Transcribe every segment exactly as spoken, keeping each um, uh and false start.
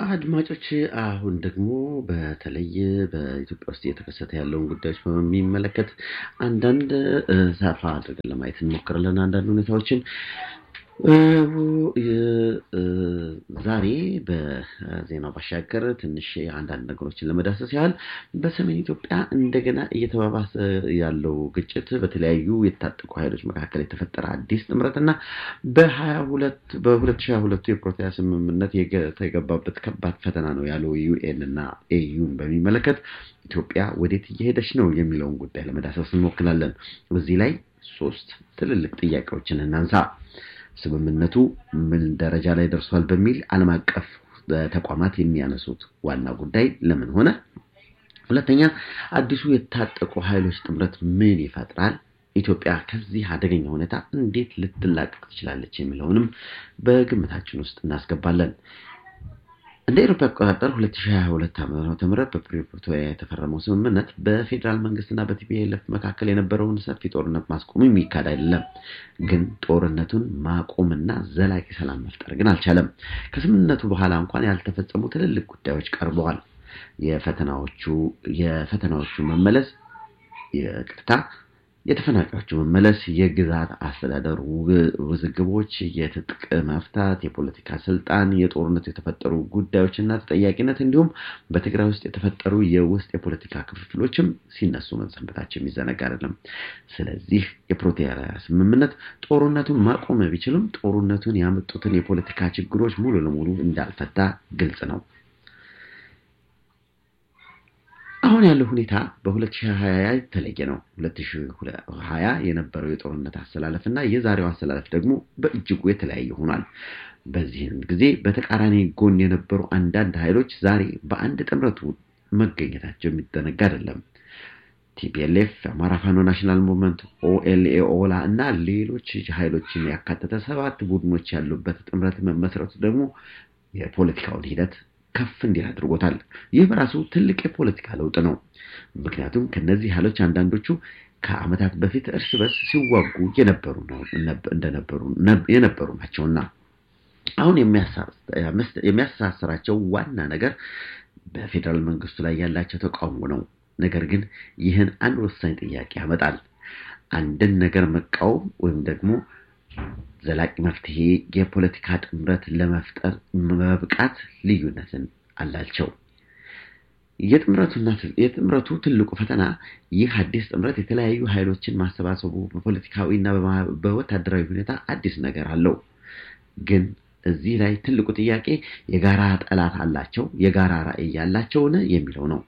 አድማጮች አሁን ደግሞ በተለይ በኢትዮጵያ ውስጥ እየተከሰተ ያለውን ጉዳዮች በሚመለከት አንዳንድ ሰፋ አድርገን ለማየት እንሞክራለን። አንዳንድ ሁኔታዎችን ዛሬ በዜናው ባሻገር ትንሽ አንዳንድ ነገሮችን ለመዳሰስ ያህል በሰሜን ኢትዮጵያ እንደገና እየተባባሰ ያለው ግጭት በተለያዩ የታጠቁ ኃይሎች መካከል የተፈጠረ አዲስ ጥምረትና በ22 በ2022 የፕሪቶሪያ ስምምነት የተገባበት ከባድ ፈተና ነው ያለው ዩኤን እና ኤዩን በሚመለከት ኢትዮጵያ ወዴት እየሄደች ነው የሚለውን ጉዳይ ለመዳሰስ እንሞክራለን። በዚህ ላይ ሶስት ትልልቅ ጥያቄዎችን እናንሳ። ስምምነቱ ምን ደረጃ ላይ ደርሷል በሚል ዓለም አቀፍ ተቋማት የሚያነሱት ዋና ጉዳይ ለምን ሆነ? ሁለተኛ አዲሱ የታጠቁ ኃይሎች ጥምረት ምን ይፈጥራል? ኢትዮጵያ ከዚህ አደገኛ ሁኔታ እንዴት ልትላቀቅ ትችላለች የሚለውንም በግምታችን ውስጥ እናስገባለን። እንደ አውሮፓ አቆጣጠር ሁለት ሺህ ሃያ ሁለት ዓመተ ምህረት በፕሪቶሪያ የተፈረመው ስምምነት በፌደራል መንግስትና በቲፒኤልኤፍ መካከል የነበረውን ሰፊ ጦርነት ማስቆም የሚካድ አይደለም። ግን ጦርነቱን ማቆምና ዘላቂ ሰላም መፍጠር ግን አልቻለም። ከስምምነቱ በኋላ እንኳን ያልተፈጸሙ ትልልቅ ጉዳዮች ቀርበዋል። የፈተናዎቹ የፈተናዎቹ መመለስ የቅርታ የተፈናቃዮቹ መመለስ፣ የግዛት አስተዳደር ውዝግቦች፣ የትጥቅ መፍታት፣ የፖለቲካ ስልጣን፣ የጦርነት የተፈጠሩ ጉዳዮችና ተጠያቂነት እንዲሁም በትግራይ ውስጥ የተፈጠሩ የውስጥ የፖለቲካ ክፍፍሎችም ሲነሱ መሰንበታቸው የሚዘነጋ አይደለም። ስለዚህ የፕሪቶሪያ ስምምነት ጦርነቱን ማቆም ቢችልም ጦርነቱን ያመጡትን የፖለቲካ ችግሮች ሙሉ ለሙሉ እንዳልፈታ ግልጽ ነው። አሁን ያለው ሁኔታ በ2020 የተለየ ነው። ሁለት ሺህ ሃያ የነበረው የጦርነት አሰላለፍና የዛሬው አሰላለፍ ደግሞ በእጅጉ የተለያየ ሆኗል። በዚህም ጊዜ በተቃራኒ ጎን የነበሩ አንዳንድ ኃይሎች ዛሬ በአንድ ጥምረት መገኘታቸው የሚደነጋ አይደለም። ቲፒኤልኤፍ፣ አማራ ፋኖ ናሽናል ሙቭመንት፣ ኦኤልኤ፣ ኦላ እና ሌሎች ኃይሎችን ያካተተ ሰባት ቡድኖች ያሉበት ጥምረት መመስረቱ ደግሞ የፖለቲካውን ሂደት ከፍ እንዲል አድርጎታል። ይህ በራሱ ትልቅ የፖለቲካ ለውጥ ነው። ምክንያቱም ከነዚህ ኃይሎች አንዳንዶቹ ከዓመታት በፊት እርስ በርስ ሲዋጉ የነበሩ ነው እንደነበሩ የነበሩ ናቸውና አሁን የሚያሳስራቸው ዋና ነገር በፌደራል መንግስቱ ላይ ያላቸው ተቃውሞ ነው። ነገር ግን ይህን አንድ ወሳኝ ጥያቄ ያመጣል። አንድን ነገር መቃወም ወይም ደግሞ ዘላቂ መፍትሄ የፖለቲካ ጥምረት ለመፍጠር መብቃት ልዩነትን አላቸው። የጥምረቱና የጥምረቱ ትልቁ ፈተና ይህ አዲስ ጥምረት የተለያዩ ኃይሎችን ማሰባሰቡ በፖለቲካዊና በወታደራዊ ሁኔታ አዲስ ነገር አለው። ግን እዚህ ላይ ትልቁ ጥያቄ የጋራ ጠላት አላቸው፣ የጋራ ራዕይ ያላቸው ነው የሚለው ነው።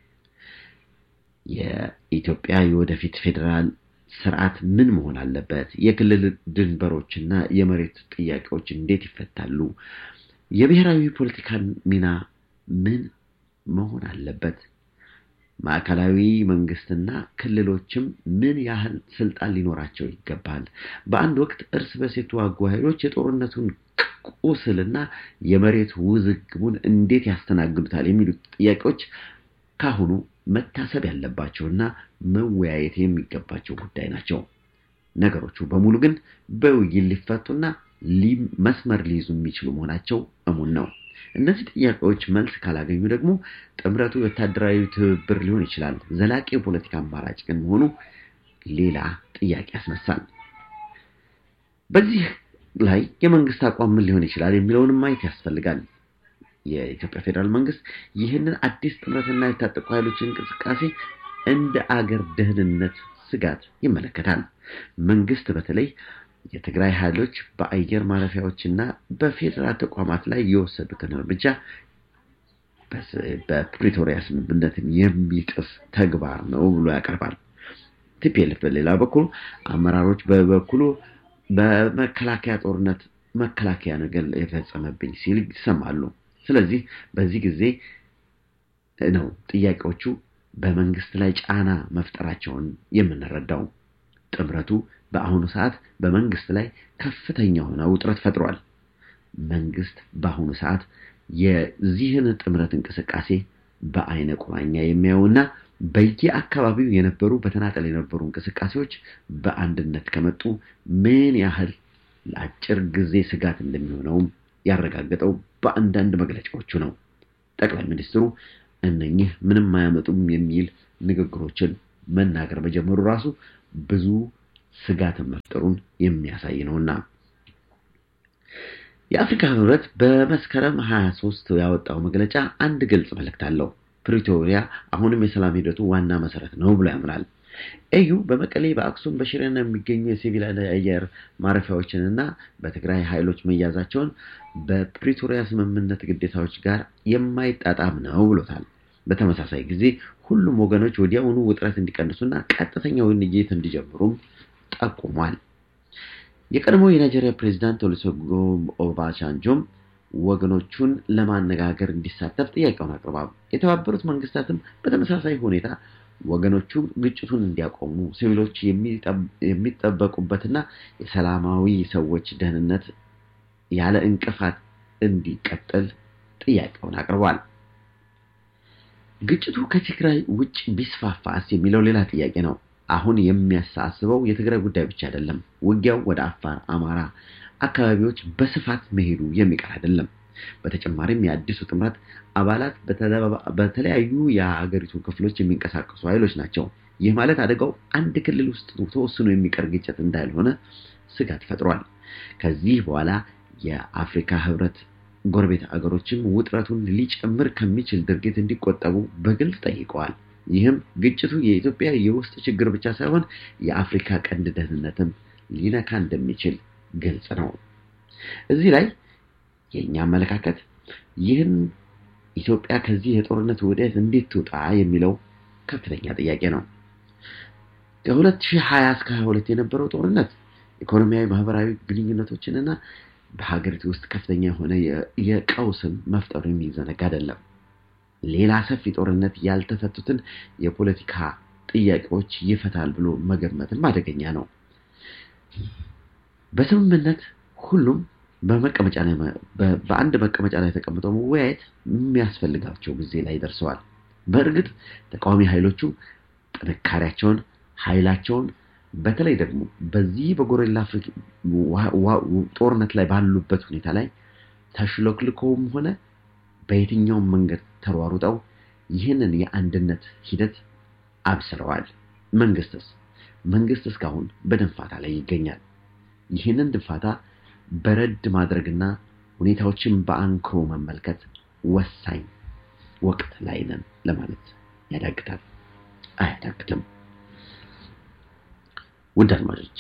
የኢትዮጵያ የወደፊት ፌደራል ስርዓት ምን መሆን አለበት? የክልል ድንበሮችና የመሬት ጥያቄዎች እንዴት ይፈታሉ? የብሔራዊ ፖለቲካ ሚና ምን መሆን አለበት? ማዕከላዊ መንግስትና ክልሎችም ምን ያህል ስልጣን ሊኖራቸው ይገባል? በአንድ ወቅት እርስ በርስ የተዋጉ ኃይሎች የጦርነቱን ቁስልና የመሬት ውዝግቡን እንዴት ያስተናግዱታል የሚሉት ጥያቄዎች ካሁኑ መታሰብ ያለባቸውና መወያየት የሚገባቸው ጉዳይ ናቸው። ነገሮቹ በሙሉ ግን በውይይት ሊፈቱና መስመር ሊይዙ የሚችሉ መሆናቸው እሙን ነው። እነዚህ ጥያቄዎች መልስ ካላገኙ ደግሞ ጥምረቱ ወታደራዊ ትብብር ሊሆን ይችላል። ዘላቂ የፖለቲካ አማራጭ ግን መሆኑ ሌላ ጥያቄ ያስነሳል። በዚህ ላይ የመንግስት አቋም ምን ሊሆን ይችላል የሚለውን ማየት ያስፈልጋል። የኢትዮጵያ ፌደራል መንግስት ይህንን አዲስ ጥምረትና የታጠቁ ኃይሎች እንቅስቃሴ እንደ አገር ደህንነት ስጋት ይመለከታል። መንግስት በተለይ የትግራይ ኃይሎች በአየር ማረፊያዎችና በፌደራል ተቋማት ላይ የወሰዱትን እርምጃ በፕሪቶሪያ ስምምነት የሚጥስ ተግባር ነው ብሎ ያቀርባል። ቲፒኤልኤፍ በሌላ በኩል አመራሮች በበኩሉ በመከላከያ ጦርነት መከላከያ ነገር የፈጸመብኝ ሲል ይሰማሉ። ስለዚህ በዚህ ጊዜ ነው ጥያቄዎቹ በመንግስት ላይ ጫና መፍጠራቸውን የምንረዳው። ጥምረቱ በአሁኑ ሰዓት በመንግስት ላይ ከፍተኛ ሆነ ውጥረት ፈጥሯል። መንግስት በአሁኑ ሰዓት የዚህን ጥምረት እንቅስቃሴ በአይነ ቁራኛ የሚያዩና በየአካባቢው የነበሩ በተናጠል የነበሩ እንቅስቃሴዎች በአንድነት ከመጡ ምን ያህል ለአጭር ጊዜ ስጋት እንደሚሆነው ያረጋግጠው በአንዳንድ መግለጫዎቹ ነው። ጠቅላይ ሚኒስትሩ እነኚህ ምንም አያመጡም የሚል ንግግሮችን መናገር በጀመሩ ራሱ ብዙ ስጋት መፍጠሩን የሚያሳይ ነውና የአፍሪካ ህብረት በመስከረም ሃያ ሶስት ያወጣው መግለጫ አንድ ግልጽ መልእክት አለው። ፕሪቶሪያ አሁንም የሰላም ሂደቱ ዋና መሰረት ነው ብሎ ያምናል። ኤዩ በመቀሌ በአክሱም በሽሬና የሚገኙ የሲቪል አየር ማረፊያዎችንና በትግራይ ኃይሎች መያዛቸውን በፕሪቶሪያ ስምምነት ግዴታዎች ጋር የማይጣጣም ነው ብሎታል። በተመሳሳይ ጊዜ ሁሉም ወገኖች ወዲያውኑ ውጥረት እንዲቀንሱና ቀጥተኛ ውይይት እንዲጀምሩም ጠቁሟል። የቀድሞ የናይጄሪያ ፕሬዝዳንት ኦሉሴጉን ኦባሳንጆም ወገኖቹን ለማነጋገር እንዲሳተፍ ጥያቄውን አቅርበዋል። የተባበሩት መንግስታትም በተመሳሳይ ሁኔታ ወገኖቹ ግጭቱን እንዲያቆሙ ሲቪሎች የሚጠበቁበትና የሰላማዊ ሰዎች ደህንነት ያለ እንቅፋት እንዲቀጥል ጥያቄውን አቅርቧል። ግጭቱ ከትግራይ ውጭ ቢስፋፋስ የሚለው ሌላ ጥያቄ ነው። አሁን የሚያሳስበው የትግራይ ጉዳይ ብቻ አይደለም። ውጊያው ወደ አፋር፣ አማራ አካባቢዎች በስፋት መሄዱ የሚቀር አይደለም። በተጨማሪም የአዲሱ ጥምረት አባላት በተለያዩ የሀገሪቱ ክፍሎች የሚንቀሳቀሱ ኃይሎች ናቸው። ይህ ማለት አደጋው አንድ ክልል ውስጥ ተወስኖ የሚቀር ግጭት እንዳልሆነ ስጋት ፈጥሯል። ከዚህ በኋላ የአፍሪካ ህብረት ጎረቤት አገሮችም ውጥረቱን ሊጨምር ከሚችል ድርጊት እንዲቆጠቡ በግልጽ ጠይቀዋል። ይህም ግጭቱ የኢትዮጵያ የውስጥ ችግር ብቻ ሳይሆን የአፍሪካ ቀንድ ደህንነትም ሊነካ እንደሚችል ግልጽ ነው። እዚህ ላይ የኛ አመለካከት ይህን ኢትዮጵያ ከዚህ የጦርነት ወዴት እንዴት ትውጣ የሚለው ከፍተኛ ጥያቄ ነው። ከ2020 እስከ ሃያ ሁለት የነበረው ጦርነት ኢኮኖሚያዊ ማህበራዊ ግንኙነቶችንና በሀገሪቱ ውስጥ ከፍተኛ የሆነ የቀውስን መፍጠሩ የሚዘነጋ አይደለም። ሌላ ሰፊ ጦርነት ያልተፈቱትን የፖለቲካ ጥያቄዎች ይፈታል ብሎ መገመትም አደገኛ ነው። በስምምነት ሁሉም በመቀመጫ ላይ በአንድ መቀመጫ ላይ ተቀምጠው መወያየት የሚያስፈልጋቸው ጊዜ ላይ ደርሰዋል። በእርግጥ ተቃዋሚ ኃይሎቹ ጥንካሬያቸውን ኃይላቸውን በተለይ ደግሞ በዚህ በጎሬላ ጦርነት ላይ ባሉበት ሁኔታ ላይ ተሽሎክልኮም ሆነ በየትኛው መንገድ ተሯሩጠው ይህንን የአንድነት ሂደት አብስረዋል። መንግስትስ መንግስት እስካሁን በድንፋታ ላይ ይገኛል። ይህንን ድንፋታ በረድ ማድረግና ሁኔታዎችን በአንክሮ መመልከት ወሳኝ ወቅት ላይ ነን ለማለት ያዳግታል አያዳግትም። ውድ አድማጮች፣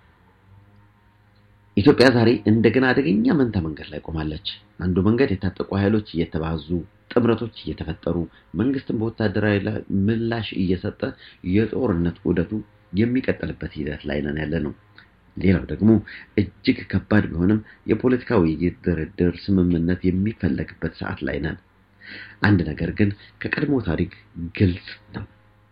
ኢትዮጵያ ዛሬ እንደገና አደገኛ መንታ መንገድ ላይ ቆማለች። አንዱ መንገድ የታጠቁ ኃይሎች እየተባዙ ጥምረቶች እየተፈጠሩ መንግስትን በወታደራዊ ምላሽ እየሰጠ የጦርነት ዑደቱ የሚቀጥልበት ሂደት ላይ ነን ያለነው። ሌላው ደግሞ እጅግ ከባድ ቢሆንም የፖለቲካ ውይይት፣ ድርድር፣ ስምምነት የሚፈለግበት ሰዓት ላይ ነን። አንድ ነገር ግን ከቀድሞ ታሪክ ግልጽ ነው።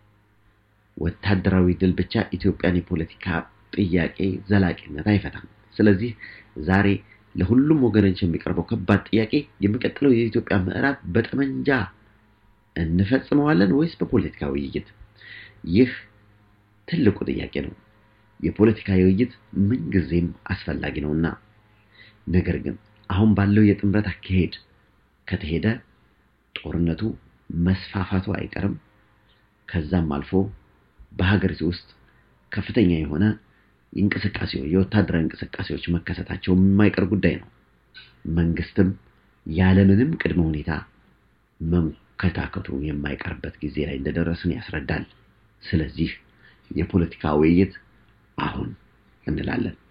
ወታደራዊ ድል ብቻ ኢትዮጵያን የፖለቲካ ጥያቄ ዘላቂነት አይፈታም። ስለዚህ ዛሬ ለሁሉም ወገኖች የሚቀርበው ከባድ ጥያቄ የሚቀጥለው የኢትዮጵያ ምዕራፍ በጠመንጃ እንፈጽመዋለን ወይስ በፖለቲካ ውይይት? ይህ ትልቁ ጥያቄ ነው። የፖለቲካ ውይይት ምን ጊዜም አስፈላጊ ነውና፣ ነገር ግን አሁን ባለው የጥምረት አካሄድ ከተሄደ ጦርነቱ መስፋፋቱ አይቀርም። ከዛም አልፎ በሀገሪቱ ውስጥ ከፍተኛ የሆነ እንቅስቃሴዎች የወታደራዊ እንቅስቃሴዎች መከሰታቸው የማይቀር ጉዳይ ነው። መንግስትም ያለምንም ቅድመ ሁኔታ መንከታከቱ የማይቀርበት ጊዜ ላይ እንደደረስን ያስረዳል። ስለዚህ የፖለቲካ ውይይት አሁን እንላለን።